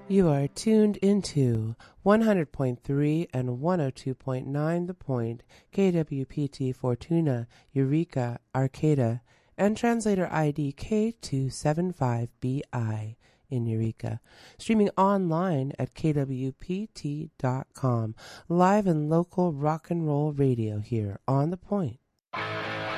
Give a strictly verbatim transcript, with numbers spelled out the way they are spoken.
You are tuned into one hundred point three and one oh two point nine The Point, K W P T Fortuna, Eureka, Arcata, and translator I D K two seven five B I in Eureka. Streaming online at K W P T dot com. Live and local rock and roll radio here on The Point.